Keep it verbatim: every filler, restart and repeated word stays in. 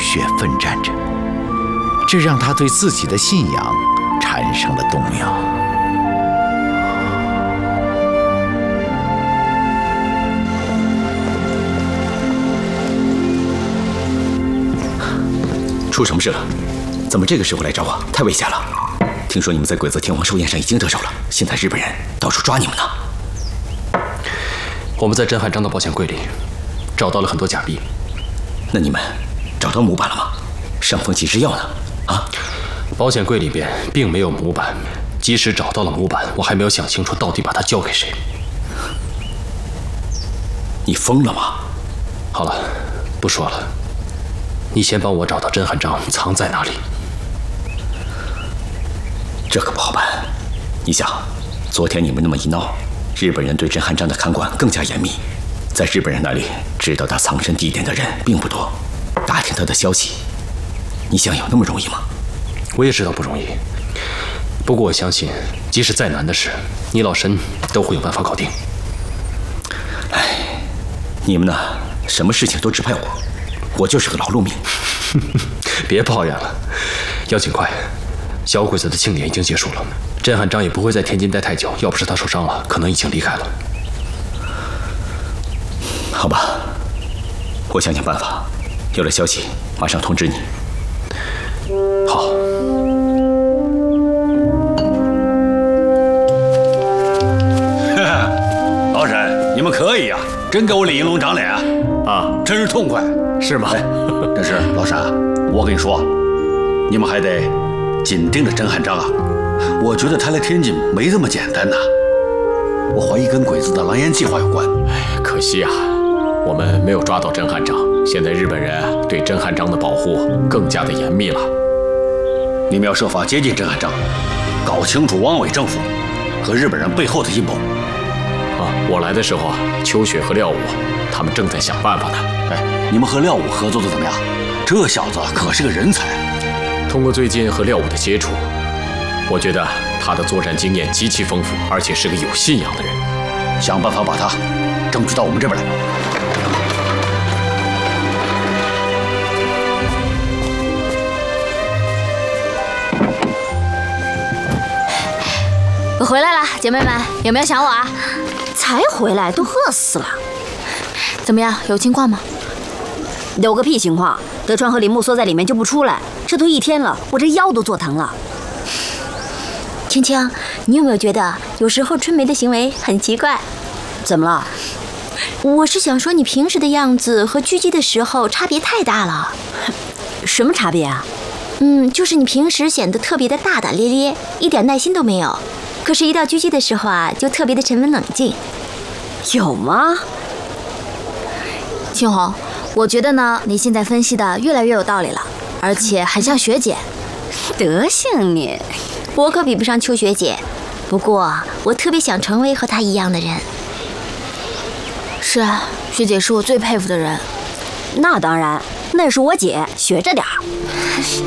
血奋战着，这让他对自己的信仰产生了动摇。 出什么事了？怎么这个时候来找我？太危险了！听说你们在鬼子天王寿宴上已经得手了，现在日本人到处抓你们呢。 我们在甄汉章的保险柜里找到了很多假币。 那你们找到模板了吗？上峰及制药呢？啊？ 保险柜里边并没有模板，即使找到了模板，我还没有想清楚到底把它交给谁。 你疯了吗？ 好了，不说了。你先帮我找到甄汉章藏在哪里。 这可不好办。你想，昨天你们那么一闹，日本人对甄汉章的看管更加严密。在日本人那里，知道他藏身地点的人并不多，打听他的消息，你想有那么容易吗？ 我也知道不容易，不过我相信，即使再难的事，你老申都会有办法搞定。 哎，你们呢，什么事情都指派我，我就是个劳碌命。 别抱怨了，要尽快。小鬼子的庆典已经结束了，甄汉章也不会在天津待太久，要不是他受伤了，可能已经离开了。 好吧，我想想办法，有了消息马上通知你。 好。 老沈，你们可以呀、啊，真给我李应龙长脸啊！啊，真是痛快， 是吗？ 哎，但是老沈，我跟你说，你们还得紧盯着甄汉章啊！我觉得他来天津没这么简单呐、啊，我怀疑跟鬼子的狼烟计划有关。 哎，可惜啊，我们没有抓到甄汉章。现在日本人对甄汉章的保护更加的严密了。 你们要设法接近甄汉章，搞清楚汪伪政府和日本人背后的阴谋。 啊，我来的时候啊，秋雪和廖武他们正在想办法呢。 哎，你们和廖武合作的怎么样？这小子可是个人才。 通过最近和廖武的接触，我觉得他的作战经验极其丰富，而且是个有信仰的人。 想办法把他争取到我们这边来。 我回来了，姐妹们，有没有想我啊？ 才回来都饿死了。 怎么样，有情况吗？ 有个屁情况！德川和铃木缩在里面就不出来，这都一天了，我这腰都坐疼了。 青青，你有没有觉得有时候春梅的行为很奇怪？ 怎么了？ 我是想说，你平时的样子和狙击的时候差别太大了。 什么差别啊？ 嗯，就是你平时显得特别的大大咧咧，一点耐心都没有。可是，一到狙击的时候啊，就特别的沉稳冷静。 有吗？ 青红，我觉得呢，你现在分析的越来越有道理了，而且很像学姐。 德行你， 我可比不上秋学姐，不过我特别想成为和她一样的人。是啊，学姐是我最佩服的人。 那当然，那是我姐，学着点儿。